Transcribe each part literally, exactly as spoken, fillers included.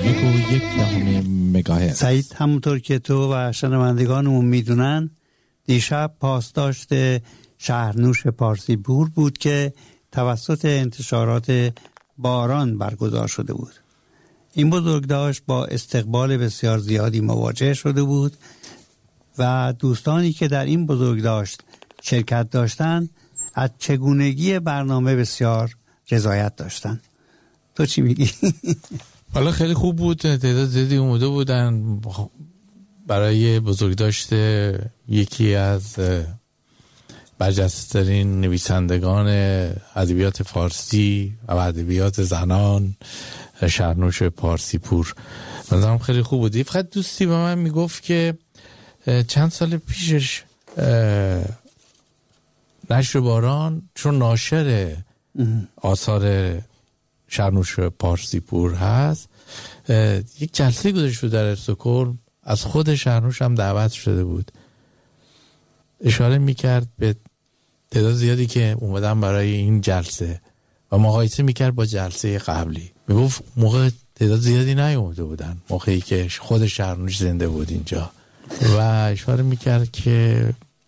یک و یک دهم مگاهرتز. سعید، همونطور که تو و شنوندگانمون میدونن، دیشب پاسداشت شهرنوش پارسیپور بود که توسط انتشارات باران برگزار شده بود. این بزرگداشت با استقبال بسیار زیادی مواجه شده بود و دوستانی که در این بزرگداشت شرکت داشتند از چگونگی برنامه بسیار رضایت داشتند. تو چی میگی؟ حالا خیلی خوب بود، تعداد زیادی اومده بودن برای بزرگداشت یکی از برجسته‌ترین نویسندگان ادبیات فارسی و ادبیات زنان، شهرنوش پارسیپور. مثلا خیلی خوب بود. فقط دوستی به من میگفت که چند سال پیشش نشر باران چون ناشر آثار شهرنوش پارسیپور هست یک جلسه گذاشته در استکهلم، از خود شهرنوش هم دعوت شده بود. اشاره میکرد به تعداد زیادی که اومدن برای این جلسه و مقایسه میکرد با جلسه قبلی. میگفت موقع تعداد زیادی نیومده بودن، موقعی که خود شهرنوش زنده بود اینجا، و اشاره میکرد که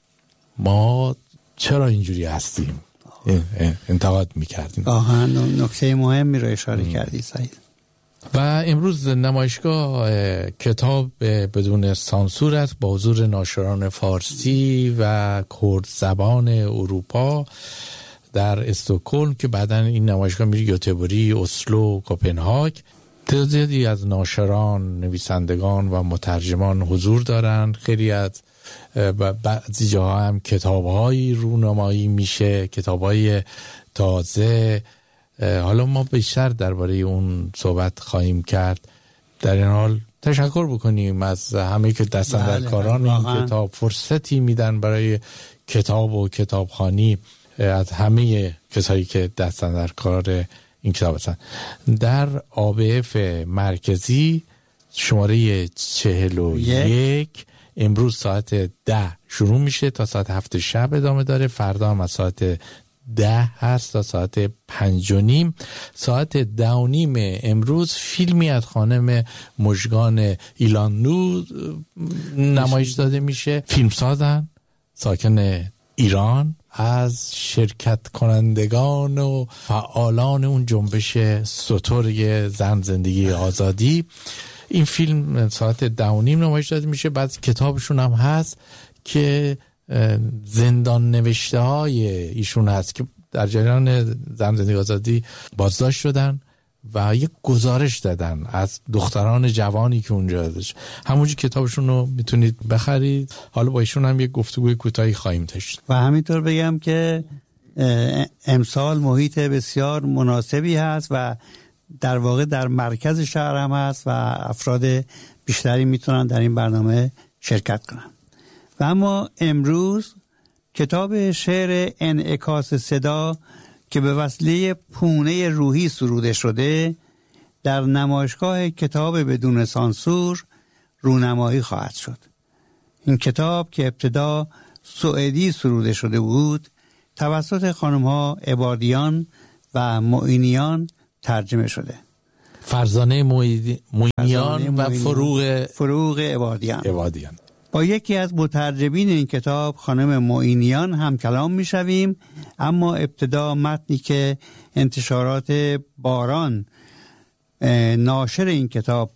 ما چرا اینجوری هستیم، انتقاد میکردیم. آها، نکته مهمی رو اشاره ام. کردی سعید. و امروز نمایشگاه کتاب بدون سانسور است با حضور ناشران فارسی و کرد زبان اروپا در استکهلم که بعداً این نمایشگاه میره گوتهبوری، اسلو، کوپنهاگ. تعداد زیادی از ناشران، نویسندگان و مترجمان حضور دارند. خیلی از بعضی جاها هم کتاب‌هایی رونمایی میشه، کتاب‌های تازه. حالا ما بیشتر درباره اون صحبت خواهیم کرد. در این حال تشکر بکنیم از همه که دستاندرکاران این کتاب فرصتی میدن برای کتاب و کتابخوانی، از همه کسایی که دستاندرکار این کتاب هستن. در آ بی اف مرکزی شماره چهل و یک امروز ساعت ده شروع میشه تا ساعت هفت شب ادامه داره. فردا هم از ساعت ده هست تا ساعت پنج و نیم. ساعت ده و نیم امروز فیلمی از خانم مژگان ایلانلو نمایش داده میشه. فیلمسازن ساکن ایران، از شرکت کنندگان و فعالان اون جنبش سترگ زن زندگی آزادی. این فیلم ساعت ده و نیم نمایش داده میشه. بعد کتابشون هم هست که زندان نوشته های ایشون هست که در جریان زن زندگی آزادی بازداشت شدن و یک گزارش دادن از دختران جوانی که اونجا داشت. همونجور کتابشون رو میتونید بخرید. حالا با ایشون هم یک گفتگوی کوتاهی خواهیم داشت. و همینطور بگم که امسال محیط بسیار مناسبی هست و در واقع در مرکز شهر هم هست و افراد بیشتری میتونن در این برنامه شرکت کنن. و اما امروز کتاب شعر انعکاس صدا که به وسیله پونه روحی سروده شده در نمایشگاه کتاب بدون سانسور رونمایی خواهد شد. این کتاب که ابتدا سوئدی سروده شده بود توسط خانم‌ها عبادیان و معینیان ترجمه شده. فرزانه معینیان و فروغ فروغ عبادیان. عبادیان. با یکی از مترجمین این کتاب خانم معینیان هم کلام می شویم، اما ابتدا متنی که انتشارات باران ناشر این کتاب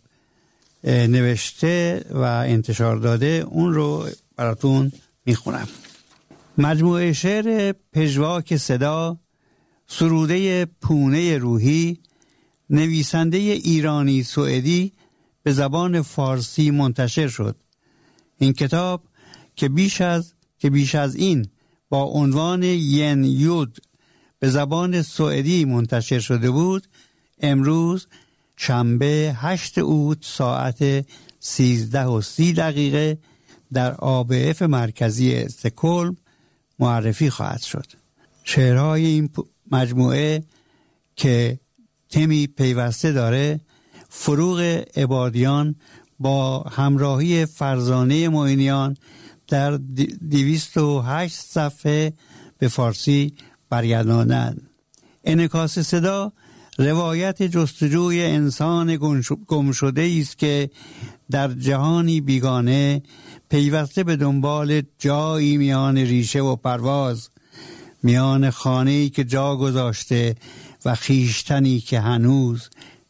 نوشته و انتشار داده اون رو براتون می خونم. مجموعه شعر پژواک صدا، سروده پونه روحی، نویسنده ایرانی سوئدی به زبان فارسی منتشر شد. این کتاب که بیش از که بیش از این با عنوان ین یود به زبان سوئدی منتشر شده بود، امروز شنبه هشت اوت ساعت سیزده و سی دقیقه در آ بی اف مرکزی استکهلم معرفی خواهد شد. شعرهای این مجموعه که تمی پیوسته داره، فروغ عبادیان با همراهی فرزانه معینیان در دویست و هشت صفحه به فارسی برگرداندند. انعکاس صدا روایت جستجوی انسان گم شده است که در جهانی بیگانه پیوسته به دنبال جایی میان ریشه و پرواز، میان خانه‌ای که جا گذاشته و خیشتنی که هنوز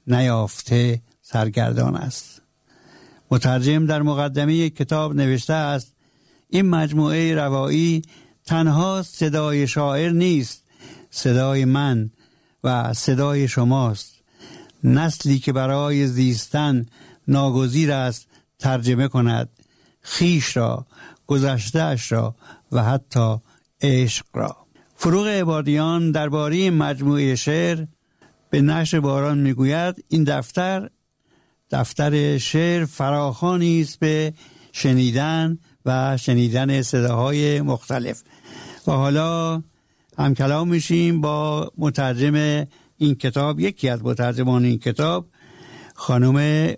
نیافته سرگردان است. مترجم در مقدمه کتاب نوشته است: این مجموعه روایی تنها صدای شاعر نیست، صدای من و صدای شماست. نسلی که برای زیستن ناگزیر است ترجمه کند خیش را، گذشته‌اش را و حتی عشق را. فروغ عبادیان درباره مجموعه شعر به نشر باران میگوید: این دفتر دفتر شعر فراخوانی است به شنیدن و شنیدن صداهای مختلف. و حالا هم کلام میشیم با مترجم این کتاب، یکی از مترجمان این کتاب، خانم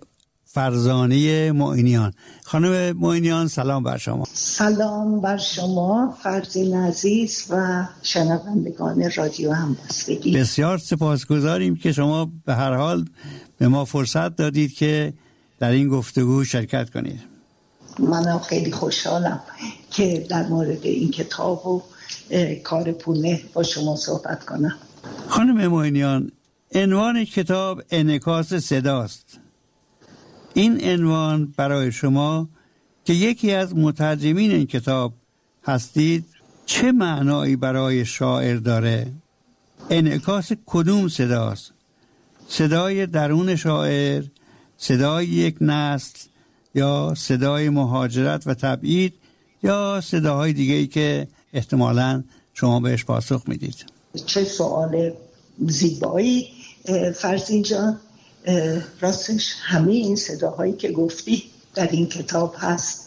فرزانه معینیان. خانم معینیان سلام بر شما. سلام بر شما فرزین عزیز و شنوندگان رادیو همبستگی. بسیار سپاسگزاریم که شما به هر حال به ما فرصت دادید که در این گفتگو شرکت کنید. من خیلی خوشحالم که در مورد این کتاب و کار پونه با شما صحبت کنم. خانم معینیان، عنوان کتاب انعکاس صداست. این عنوان برای شما که یکی از مترجمین این کتاب هستید چه معنایی برای شاعر داره؟ انعکاس کدوم صداست؟ صدای درون شاعر، صدای یک نسل، یا صدای مهاجرت و تبعید، یا صداهای دیگه‌ای که احتمالاً شما بهش پاسخ میدید؟ چه سوال زیبایی فرزین جان. راستش همه این صداهایی که گفتی در این کتاب هست.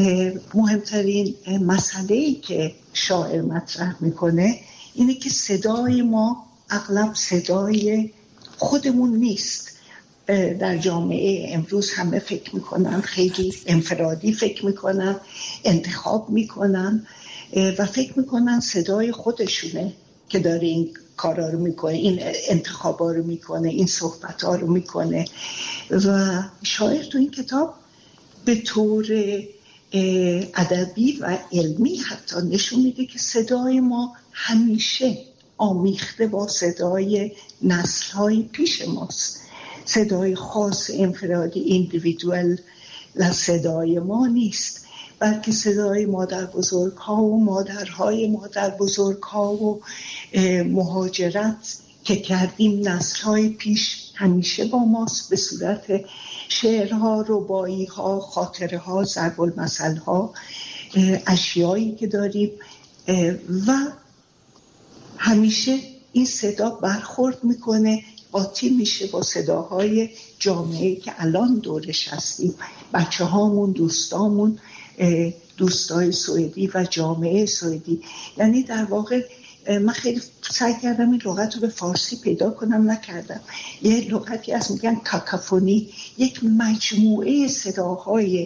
مهمترین مسئله‌ای که شاعر مطرح میکنه اینه که صدای ما اغلب صدای خودمون نیست. در جامعه امروز همه فکر میکنن، خیلی انفرادی فکر میکنن، انتخاب میکنن و فکر میکنن صدای خودشونه که داره این کارا رو میکنه، این انتخابا رو میکنه، این صحبت‌ها رو میکنه. و شاعر تو این کتاب به طور ادبی و علمی حتی نشون میده که صدای ما همیشه آمیخته با صدای نسل‌های پیش ماست. صدای خاص انفرادی ایندیویدوال صدای ما نیست، بلکه صدای مادر بزرگ ها و مادرهای مادر بزرگ ها و مهاجرت که کردیم نسل های پیش همیشه با ماست، به صورت شعرها، ربایی ها، خاطره ها، ضرب المثل ها، اشیایی که داریم. و همیشه این صدا برخورد میکنه، قاطی میشه با صداهای جامعه که الان دورش هستیم، بچه هامون، دوستامون، دوستای سوئدی و جامعه سوئدی. یعنی در واقع من خیلی سعی کردم این لغت رو به فارسی پیدا کنم، نکردم. یه لغتی هست میگن کاکافونی، یک مجموعه صداهای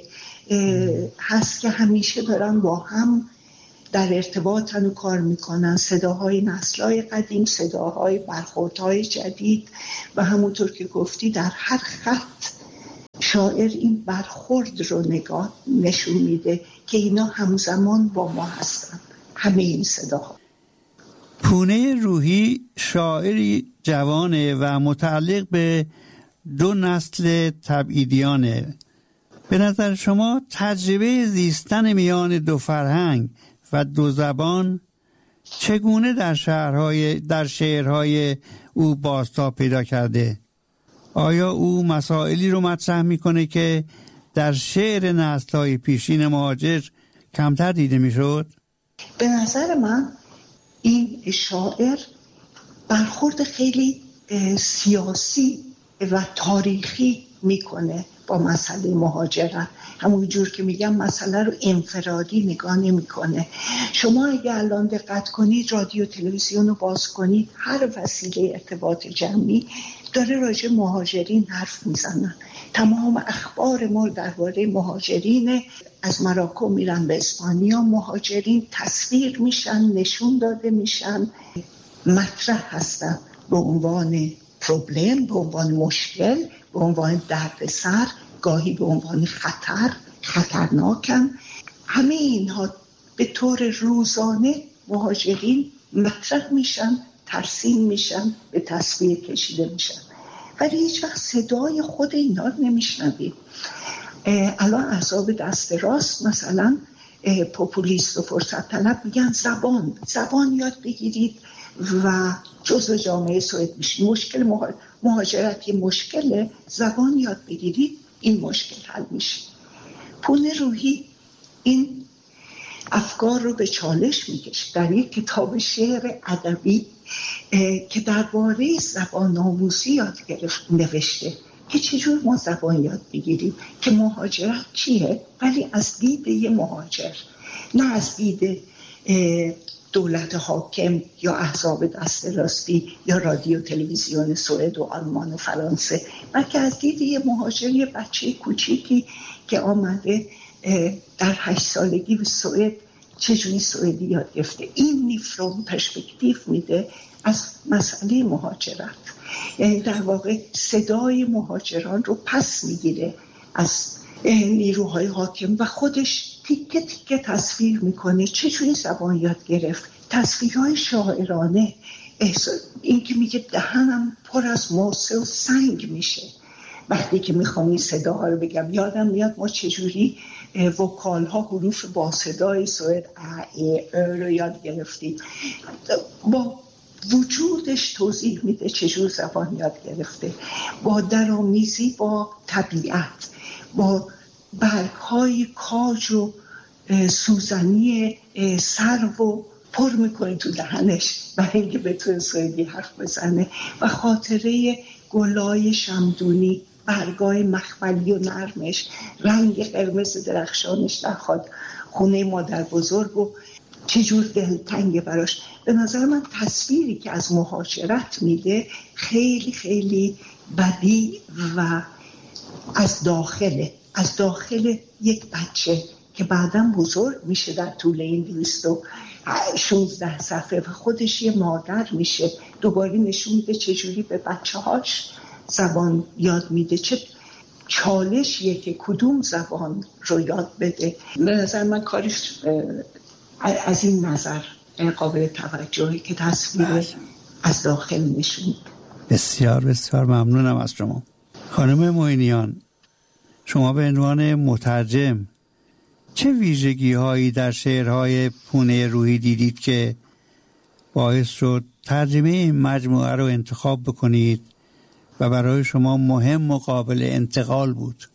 هست که همیشه دارن با هم در ارتباطن و کار میکنن. صداهای نسل‌های قدیم، صداهای برخوردهای جدید، و همونطور که گفتی در هر خط شاعر این برخورد رو نگاه نشون میده که اینا همزمان با ما هستن، همه این صداها. پونه روحی شاعری جوانه و متعلق به دو نسل تبعیدیانه. به نظر شما تجربه زیستن میان دو فرهنگ و دو زبان چگونه در شعرهای در شعرهای او بازتاب پیدا کرده؟ آیا او مسائلی رو مطرح میکنه که در شعر نسل‌های پیشین مهاجر کمتر دیده میشد؟ به نظر من این شاعر برخورد خیلی سیاسی و تاریخی میکنه با مسئله مهاجرت. همون جور که میگم مسئله رو انفرادی نگاه نمیکنه. شما اگه الان دقت کنید، رادیو تلویزیون رو باز کنید، هر وسیله ارتباط جمعی داره راجع مهاجرین حرف میزنن. تمام اخبار ما درباره مهاجرین، از مراکو میرن به اسپانیا، مهاجرین تصویر میشن، نشون داده میشن، مطرح هستن به عنوان پروبلم، به عنوان مشکل، به عنوان دردسر، گاهی به عنوان خطر، خطرناکم. همه اینها به طور روزانه مهاجرین مطرح میشن، ترسیم میشن، به تصویر کشیده میشن، ولی هیچ وقت صدای خود اینا رو نمیشنویم. الان احزاب دست راست مثلا پوپولیست و فرصت طلب میگن زبان زبان یاد بگیرید و جزو جامعه سوئد میشید. مشکل مهاجرت یه مشکل، زبان یاد بگیرید این مشکل حل میشه. پونه روحی این افکار رو به چالش میکشه در یک کتاب شعر ادبی که درباره زبان آموزی یاد گرفت نوشته که چجور ما زبان یاد بگیریم، که مهاجرت چیه ولی از دید یه مهاجر، نه از دید دولت حاکم یا احزاب دست راستی یا رادیو تلویزیون سوئد و آلمان و فرانسه، بلکه از دید یه مهاجر، یه بچه کوچیکی که آمده در هشت سالگی به سوئد چجوری سوئدی یاد گرفته. این نیفرون پرسپکتیو میده از مسئله مهاجرت، یعنی در واقع صدای مهاجران رو پس میگیره از نیروهای حاکم و خودش تیکه تیکه تصویر میکنه چجوری زبان یاد گرفت. تصویرهای شاعرانه، این که میگه دهنم پر از ماسه و سنگ میشه وقتی که میخوام این صداها رو بگم. یادم میاد ما چجوری وکال ها، حروف با صدای سوئد ا ای ا رو یاد گرفتیم. با وجودش توضیح میده چجور زبان یاد گرفته، با درآمیزی با طبیعت، با برگ‌های کاج و سوزنی سرو و پر میکنه تو دهنش برای اینکه بتونه سوئدی حرف بزنه، و خاطره گلای شمدونی، برگای مخملی و نرمش، رنگ قرمز درخشانش در خود خونه مادر بزرگ و چجور دلتنگه براش. به نظر من تصویری که از مهاجرت میده خیلی خیلی بدی و از داخله از داخل یک بچه که بعداً بزرگ میشه در طول این دویست و شونزده صفحه و خودش یه مادر میشه. دوباره نشون میده چجوری به بچه هاش زبان یاد میده، چه چالشیه که کدوم زبان رو یاد بده. به نظر من کارش از این نظر قابل توجهی که تصویر از داخل نشون. بسیار بسیار ممنونم از شما خانم معینیان. شما به عنوان مترجم چه ویژگی هایی در شعرهای پونه روحی دیدید که باعث شد ترجمه این مجموعه رو انتخاب بکنید و برای شما مهم و قابل انتقال بود؟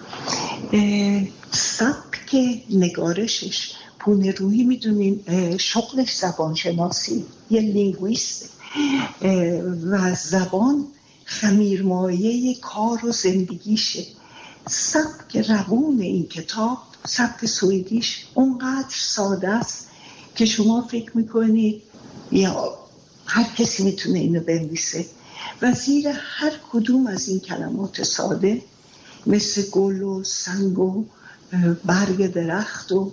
سبک نگارشش، پونه روحی میدونین شغلش زبان شناسی، یه لینگویست و زبان خمیرمایه کار و زندگیشه. سبک روون این کتاب، سبک سوئدیش اونقدر ساده است که شما فکر میکنید یا هر کسی میتونه اینو بنویسه و زیر هر کدوم از این کلمات ساده مثل گل و سنگ و برگ درخت و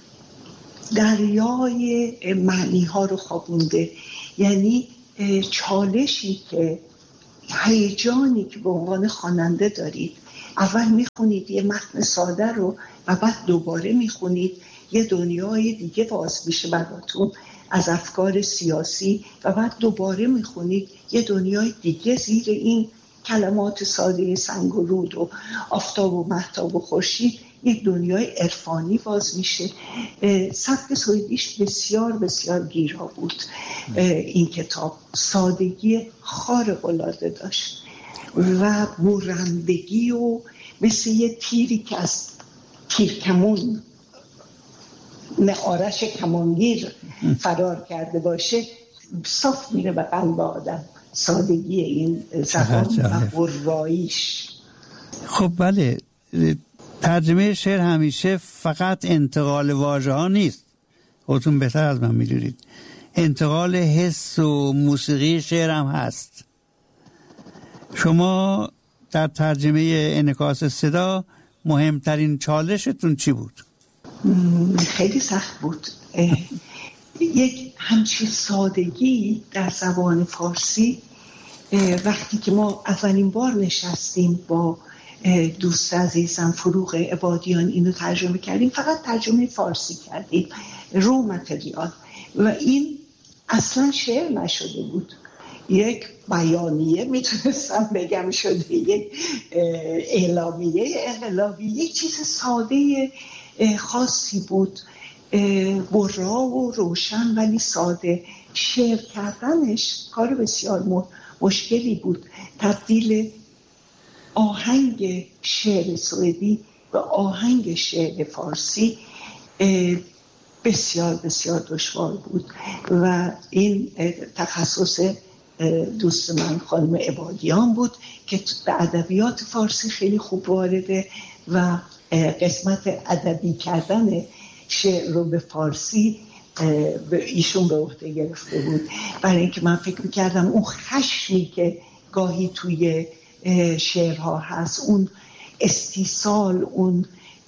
دریای معنی ها رو خوابونده. یعنی چالشی که هیجانی که به عنوان خواننده دارید، اول میخونید یه متن ساده رو و بعد دوباره میخونید، یه دنیای دیگه باز میشه براتون از افکار سیاسی و بعد دوباره میخونید یه دنیای دیگه زیر این کلمات ساده سنگ و رود و آفتاب و مهتاب و خورشید یک دنیای عرفانی باز میشه. سبک سوئدیش بسیار بسیار گیرا بود. این کتاب سادگی خارق‌العاده داشت و برندگی و مثل یه تیری که از تیرکمون نه آرش کمانگیر فرار کرده باشه صاف میره به قلب آدم. سادگی این زبان و برایش. خب بله، ترجمه شعر همیشه فقط انتقال واژه ها نیست، خودتون بهتر از من میدونید، انتقال حس و موسیقی شعر هم هست. شما در ترجمه انعکاس صدا مهمترین چالشتون چی بود؟ خیلی سخت بود. یک همچین سادگی در زبان فارسی وقتی که ما اولین بار نشستیم با دوست عزیزم فروغ عبادیان اینو ترجمه کردیم، فقط ترجمه فارسی کردیم، رو متریال، و این اصلا شعر نشده بود، یک بیانیه میتونستم بگم شده، یک اعلامیه انقلابی، یک چیز ساده خاصی بود، برا و روشن ولی ساده. شعر کردنش کار بسیار مشکلی بود. تبدیل آهنگ شعر سوئدی به آهنگ شعر فارسی بسیار بسیار دشوار بود و این تخصص دوست من خانم عبادیان بود که به ادبیات فارسی خیلی خوب وارده و قسمت ادبی کردن شعر رو به فارسی به ایشون به عهده گرفته بود. برای اینکه من فکر می‌کردم اون خشمی که گاهی توی شعرها هست، اون استیصال، اون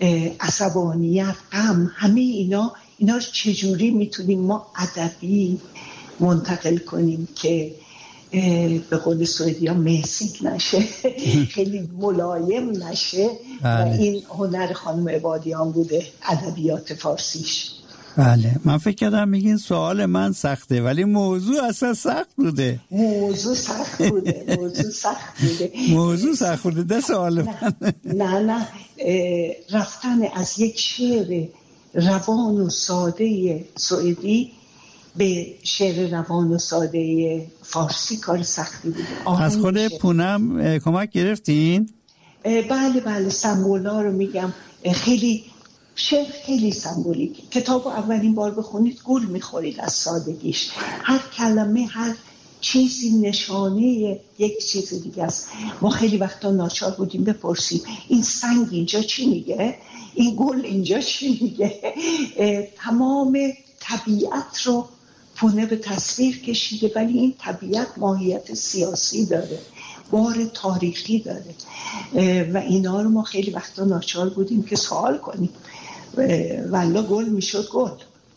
عصبانیت، غم، همه اینا اینا رو چجوری میتونیم ما ادبی منتقل کنیم که به قول سوئدی ها مسیک نشه، خیلی ملایم نشه. و این هنر خانم عبادیان بوده، ادبیات فارسیش. بله، من فکر کردم میگین سوال من سخته، ولی موضوع اصلا سخت بوده. موضوع سخت بوده موضوع سخت بوده موضوع سخت بوده ده سوال من. نه نه رفتن از یک شعر روان و ساده سوئدی به شعر روان و ساده فارسی کار سختی بوده. از خود پونم کمک گرفتین؟ بله بله، سمبولا رو میگم، خیلی شعر خیلی سمبولیک. کتاب رو اولین بار بخونید گول میخورید از سادگیش. هر کلمه، هر چیزی نشانه یک چیز دیگه است. ما خیلی وقتا ناچار بودیم بپرسیم این سنگ اینجا چی میگه، این گل اینجا چی میگه. تمام طبیعت رو پونه به تصویر کشیده، ولی این طبیعت ماهیت سیاسی داره، بار تاریخی داره و اینا رو ما خیلی وقتا ناچار بودیم که سوال کنیم. والله گل میشد گل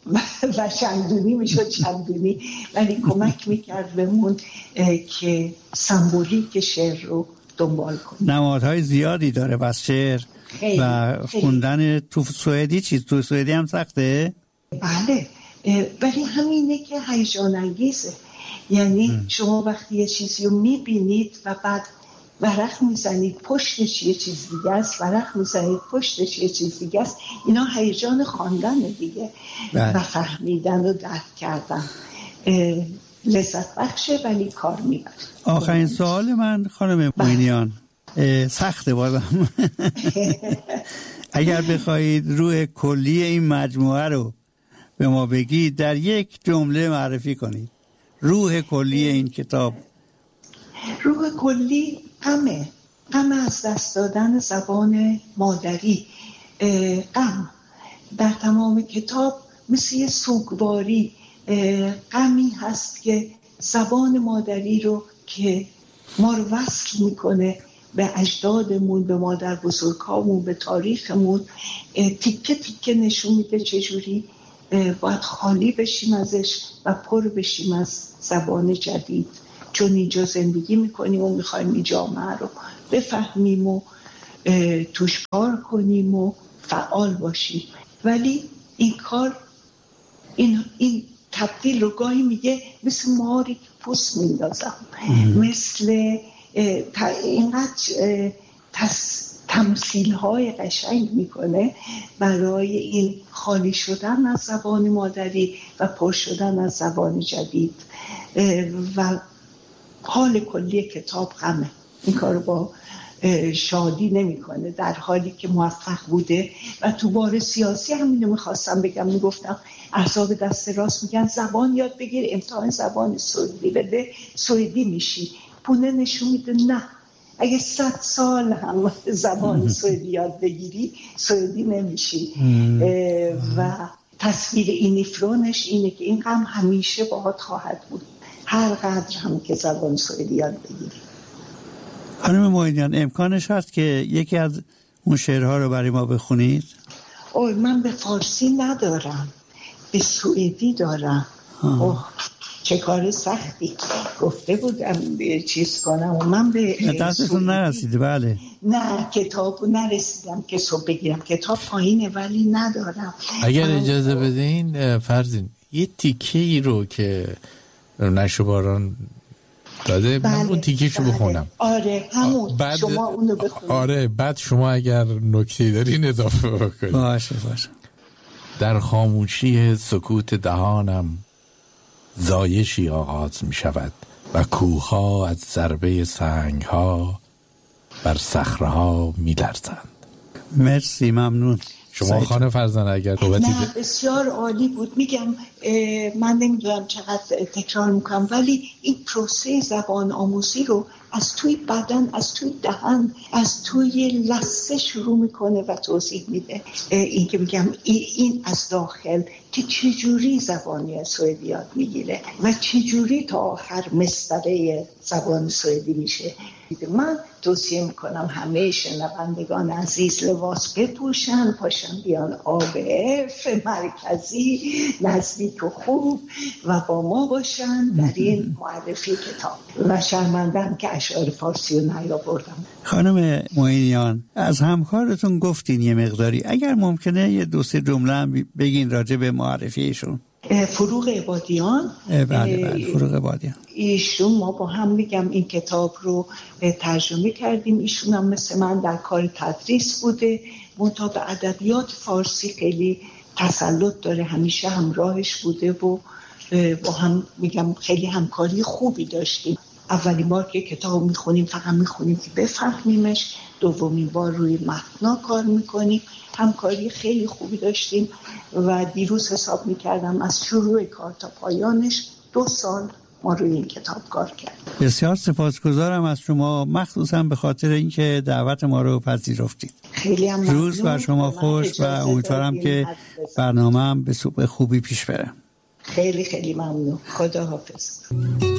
و چندونی میشد چندونی، ولی کمک میکرد بهمون که سمبولیک شعر رو دنبال کنیم. نمادهای زیادی داره بس شعر خیلی، و خوندن تو سوئدی. چیز تو سوئدی هم سخته؟ بله، ولی همینه که هیجان انگیزه. یعنی ام. شما وقتی یه چیزی رو میبینید و بعد ورق میزنید پشتش یه چیز دیگه است، ورق میزنید پشتش یه چیز دیگه است، اینا هیجان خواندن دیگه و فهمیدن و درک کردن لذت بخشه ولی کار میبره. آخرین سوال من خانم موینیان سخته بازم. اگر بخواید روح کلی این مجموعه رو به ما بگید، در یک جمله معرفی کنید روح کلی این کتاب. روح کلی غمه، غم از دست دادن زبان مادری. غم در تمام کتاب مثل یه سوگواری، غمی هست که زبان مادری رو که ما رو وصل میکنه به اجدادمون، به مادر بزرگامون، به تاریخمون، تیکه تیکه نشون میده چجوری باید خالی بشیم ازش و پر بشیم از زبان جدید، چون اینجا زندگی میکنیم و میخوایم این جامعه رو بفهمیم و توش کار کنیم و فعال باشیم. ولی این کار، این, این تبدیل رو گاهی میگه مثل ماری که پوست میندازم، مثل اینقدر تمثیل های قشنگ میکنه برای این خالی شدن از زبان مادری و پر شدن از زبان جدید. و حال کلی کتاب غمه. این کارو با شادی نمیکنه، در حالی که موفق بوده. و تو بار سیاسی همینو میخواستم بگم، میگفتم احزاب دست راست میگن زبان یاد بگیر، امتحان زبان سوئدی بده سوئدی میشی. پونه نشون میده نه، اگه صد سال هم زبان سوئدی یاد بگیری سوئدی نمیشی. و تصویر اینیفرونش اینه که این غم همیشه باهات خواهد بود، هر قدر هم که زبان سوئدی یاد بگیری. خانم موینیان، امکانش هست که یکی از اون شعرها رو برای ما بخونید؟ اوه، من به فارسی ندارم، به سوئدی دارم. اوه چه کار سختی. گفته بودم چیز کنم و من به دستتون نرسیده. بله نه کتاب نرسیدم که صبح بگیرم، کتاب پایینه ولی ندارم. اگر اجازه بدین فرزین یه تیکه‌ای رو که نشو باران داده بله، من اون تیکه‌شو بله. بخونم. آره همون بعد شما اونو بخونید. آره بعد شما اگر نکته دارین اضافه بکنید. باشه باشه. در خاموشی سکوت دهانم زایشی آغاز می شود و کوه‌ها از ضربه سنگ‌ها بر صخره‌ها می لرزند. مرسی، ممنون. شما خانم فرزانه اگر قوتی نه بسیار عالی بود. میگم من نمیدونم چقدر تکرار میکنم ولی این پروسه زبان آموزی رو از توی بدن، از توی دهن، از توی لثه شروع میکنه و توضیح میده. این که میگم این از داخل که چجوری زبانی سوئدی یاد میگیره و چجوری تا آخر مستره زبان سوئدی میشه. من توصیه میکنم همه شنوندگان عزیز لباس بپوشن، پاشن بیان آب اف مرکزی نزدیک و خوب و با ما باشن در این معرفی کتاب. و شرمندم که اشعار فارسی رو نیاوردم. خانم معینیان از همکارتون گفتین یه مقداری، اگر ممکنه یه دو سه جمله هم بگین راجع به معرفیشون. فروغ عبادیان. بله بله فروغ عبادیان. ایشون ما با هم میگم این کتاب رو ترجمه کردیم. ایشون هم مثل من در کار تدریس بوده، منتها به ادبیات فارسی خیلی تسلط داره، همیشه همراهش بوده و با هم میگم خیلی همکاری خوبی داشتیم. اولین بار که کتاب میخونیم فقط میخونیم که بفهمیمش، دومین بار روی متنا کار میکنیم، همکاری خیلی خوبی داشتیم و دیروز حساب میکردم از شروع کار تا پایانش دو سال ما روی این کتاب کار کردیم. بسیار سپاسگزارم از شما، مخصوصا به خاطر اینکه دعوت ما رو پذیرفتید. خیلی هم روز بر شما خوش و امیدوارم که برنامه هم به خوبی پیش بره. خیلی خیلی ممنون. خدا حافظ.